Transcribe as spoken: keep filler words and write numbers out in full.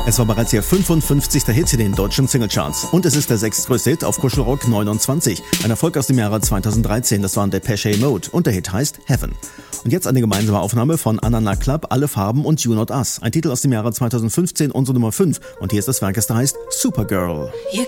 Es war bereits ihr fünfundfünfzigster Hit in den deutschen Singlecharts. Und es ist der sechstgrößte Hit auf Kuschelrock neunundzwanzig. Ein Erfolg aus dem Jahre zweitausenddreizehn, das waren Depeche Mode. Und der Hit heißt Heaven. Und jetzt eine gemeinsame Aufnahme von Anana Club, Alle Farben und You Not Us. Ein Titel aus dem Jahre zweitausendfünfzehn, unsere Nummer fünf. Und hier ist das Werk, das da heißt Supergirl. You